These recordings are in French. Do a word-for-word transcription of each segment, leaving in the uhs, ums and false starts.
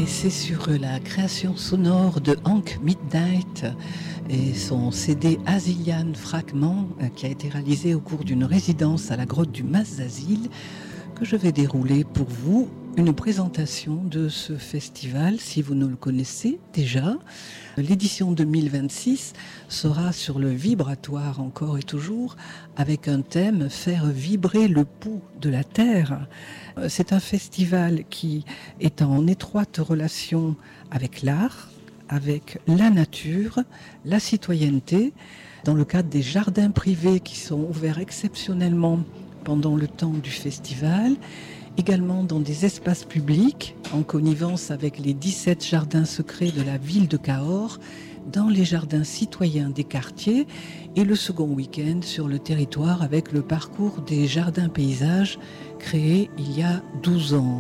Et c'est sur la création sonore de Hank Midnight et son C D Asilian Fragment qui a été réalisé au cours d'une résidence à la grotte du Mas-Zasil que je vais dérouler pour vous une présentation de ce festival, si vous ne le connaissez déjà. L'édition deux mille vingt-six sera sur le vibratoire encore et toujours, avec un thème « Faire vibrer le pouls de la Terre ». C'est un festival qui est en étroite relation avec l'art, avec la nature, la citoyenneté, dans le cadre des jardins privés qui sont ouverts exceptionnellement pendant le temps du festival, également dans des espaces publics, en connivence avec les dix-sept jardins secrets de la ville de Cahors, dans les jardins citoyens des quartiers, et le second week-end sur le territoire avec le parcours des jardins paysages créé il y a douze ans.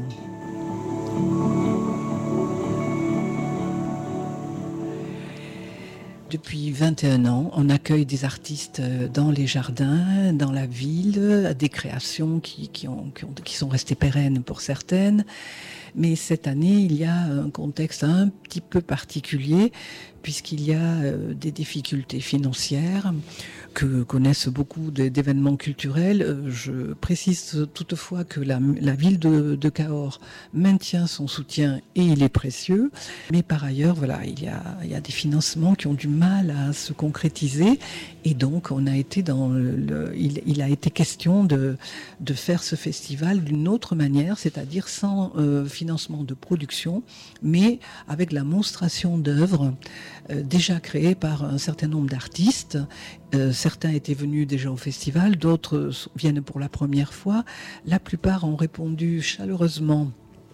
Depuis vingt et un ans, on accueille des artistes dans les jardins, dans la ville, des créations qui, qui, ont, qui, ont, qui sont restées pérennes pour certaines. Mais cette année, il y a un contexte un petit peu particulier puisqu'il y a des difficultés financières que connaissent beaucoup d'événements culturels. Je précise toutefois que la, la ville de, de Cahors maintient son soutien et il est précieux. Mais par ailleurs, voilà, il y a, il y a des financements qui ont du mal à se concrétiser et donc on a été dans le, le il, il a été question de, de faire ce festival d'une autre manière, c'est-à-dire sans euh, financement de production, mais avec la monstration d'œuvres euh, déjà créées par un certain nombre d'artistes. Euh, certains étaient venus déjà au festival, d'autres viennent pour la première fois. La plupart ont répondu chaleureusement.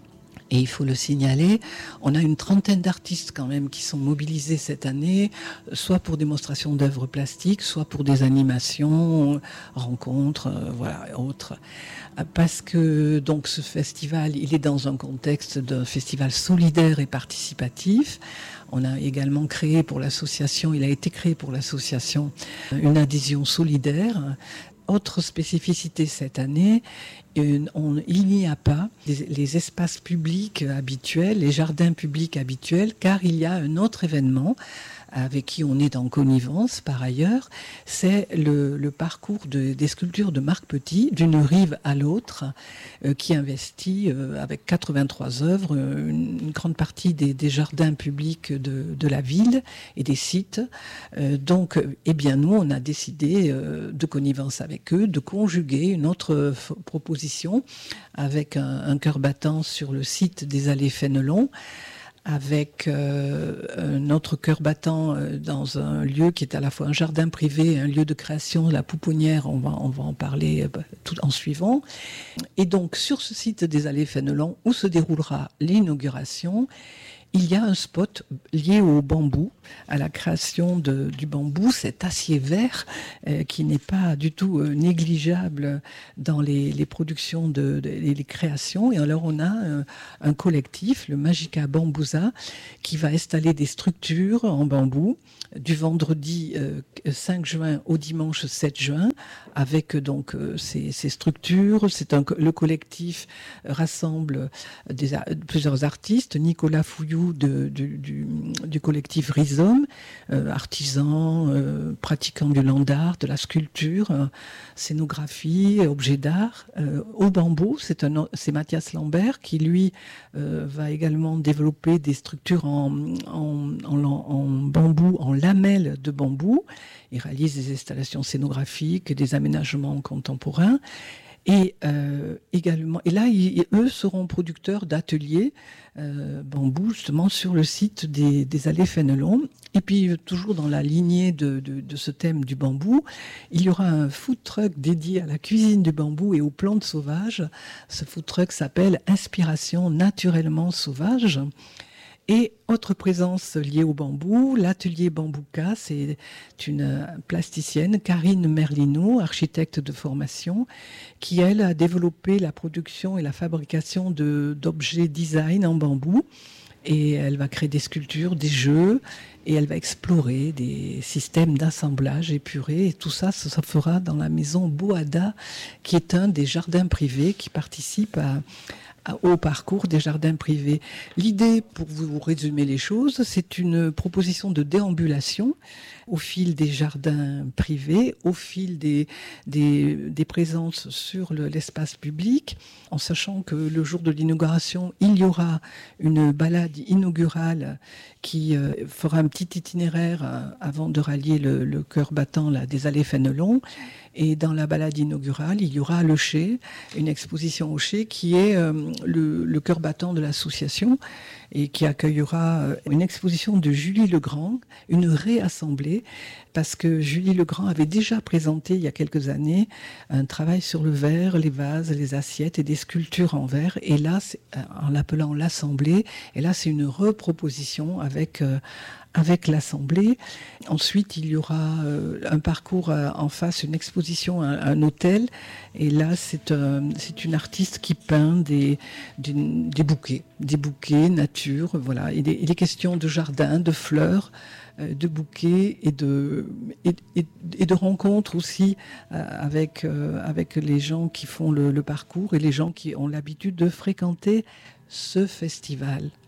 Et il faut le signaler, on a une trentaine d'artistes quand même qui sont mobilisés cette année, soit pour démonstration d'œuvres plastiques, soit pour des animations, rencontres, euh, voilà, autres. Parce que donc ce festival, il est dans un contexte d'un festival solidaire et participatif. On a également créé pour l'association, il a été créé pour l'association une adhésion solidaire. Autre spécificité cette année, on, il n'y a pas les, les espaces publics habituels, les jardins publics habituels, car il y a un autre événement avec qui on est en connivence par ailleurs, c'est le, le parcours de, des sculptures de Marc Petit, d'une rive à l'autre, euh, qui investit euh, avec quatre-vingt-trois œuvres une, une grande partie des, des jardins publics de, de la ville et des sites. Euh, donc, eh bien, nous, on a décidé euh, de connivence avec eux, de conjuguer une autre f- proposition avec un, un cœur battant sur le site des Allées Fénelon, avec euh, un autre cœur battant euh, dans un lieu qui est à la fois un jardin privé, un lieu de création, la Pouponnière, on va, on va en parler euh, tout en suivant. Et donc, sur ce site des Allées Fénelon, où se déroulera l'inauguration, il y a un spot lié au bambou, à la création de, du bambou, cet acier vert euh, qui n'est pas du tout euh, négligeable dans les, les productions, de, de, les créations. Et alors on a un, un collectif, le Magica Bambouza, qui va installer des structures en bambou du vendredi euh, cinq juin au dimanche sept juin, avec donc euh, ces, ces structures. C'est un, le collectif rassemble des, plusieurs artistes, Nicolas Fouillou de, du, du, du collectif Rhizome, euh, artisans, euh, pratiquants du land art, de la sculpture, euh, scénographie, objets d'art, euh, au bambou. C'est, un, c'est Mathias Lambert qui, lui, euh, va également développer des structures en, en, en, en bambou, en lamelles de bambou. Il réalise des installations scénographiques, des aménagements contemporains. Et euh, également, et là, ils, eux seront producteurs d'ateliers euh, bambou justement sur le site des, des Allées Fénelon. Et puis toujours dans la lignée de, de, de ce thème du bambou, il y aura un food truck dédié à la cuisine du bambou et aux plantes sauvages. Ce food truck s'appelle Inspiration naturellement sauvage. Et autre présence liée au bambou, l'atelier Bambouka, c'est une plasticienne, Karine Merlino, architecte de formation, qui, elle, a développé la production et la fabrication de, d'objets design en bambou. Et elle va créer des sculptures, des jeux, et elle va explorer des systèmes d'assemblage épurés. Et tout ça, ça, ça fera dans la maison Boada, qui est un des jardins privés qui participe à au parcours des jardins privés. L'idée, pour vous résumer les choses, c'est une proposition de déambulation au fil des jardins privés, au fil des, des, des présences sur le, l'espace public, en sachant que le jour de l'inauguration, il y aura une balade inaugurale qui euh, fera un petit itinéraire euh, avant de rallier le, le cœur battant là, des allées Fénelon. Et dans la balade inaugurale, il y aura le Chez, une exposition au Chez qui est euh, le, le cœur battant de l'association et qui accueillera une exposition de Julie Legrand, une réassemblée, parce que Julie Legrand avait déjà présenté il y a quelques années un travail sur le verre, les vases, les assiettes et des sculptures en verre. Et là, en l'appelant l'Assemblée, et là c'est une reproposition avec euh, avec l'Assemblée. Ensuite, il y aura euh, un parcours euh, en face, une exposition, un, un hôtel. Et là, c'est, euh, c'est une artiste qui peint des, des, des bouquets, des bouquets, nature, voilà. Et des, et des questions de jardin, de fleurs, euh, de bouquets et de, et, et, et de rencontres aussi euh, avec, euh, avec les gens qui font le, le parcours et les gens qui ont l'habitude de fréquenter ce festival.